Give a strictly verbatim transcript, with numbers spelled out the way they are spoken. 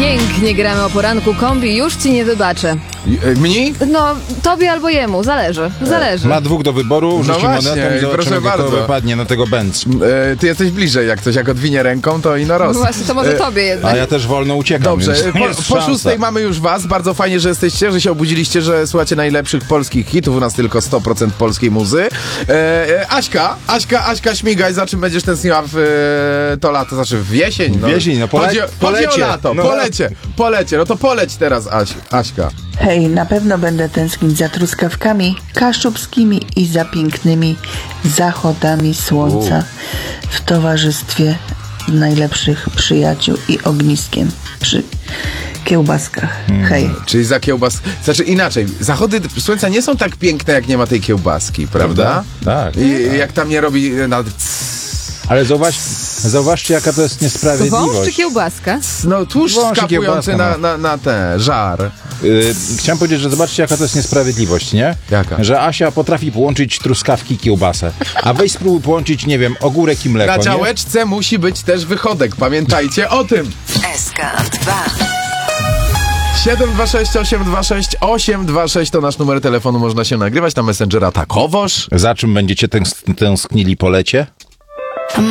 Pięknie gramy o poranku, kombi, już ci nie wybaczę. Mni? No, tobie albo jemu, zależy, zależy. Ma dwóch do wyboru, No rzuci właśnie, monetą i proszę zobaczymy, bardzo. kto wypadnie na tego Benz. E, ty jesteś bliżej, jak coś, jak odwinie ręką, to ino roz. Właśnie, to może tobie jednak. A ja też wolno uciekam, Dobrze, więc po, jest po szansa. szóstej mamy już was. Bardzo fajnie, że jesteście, że się obudziliście, że słuchacie najlepszych polskich hitów. U nas tylko sto procent polskiej muzy. E, e, Aśka, Aśka, Aśka, śmigaj, za czym będziesz tęskniła w e, to lato, znaczy w jesień. No. W jesień, no pole- chodzi, o- chodzi polecie. o lato, No. polecie, polecie. No to poleć teraz, Aś, Aśka. Hej, na pewno będę tęsknić za truskawkami kaszubskimi i za pięknymi zachodami słońca w towarzystwie najlepszych przyjaciół i ogniskiem przy kiełbaskach. Hej. Czyli za kiełbas... Znaczy inaczej, zachody słońca nie są tak piękne, jak nie ma tej kiełbaski, prawda? Tak. I jak tam nie robi nawet... Ale zauważ, zauważcie, jaka to jest Wąż czy niesprawiedliwość. kiełbaska? No tłuszcz Wąż i skapujący kiełbaska, na, no. na, na te, żar. Yy, chciałem powiedzieć, że zobaczcie, jaka to jest niesprawiedliwość, nie? Jaka? Że Asia potrafi połączyć truskawki i kiełbasę. A weź spróbuj połączyć, nie wiem, ogórek i mleko, Na nie? działeczce musi być też wychodek, pamiętajcie o tym. S K dwa. siedem dwa sześć osiem dwa sześć osiem dwa sześć to nasz numer telefonu, można się nagrywać na Messengera Takowoż. Za czym będziecie tęs- tęsknili po lecie?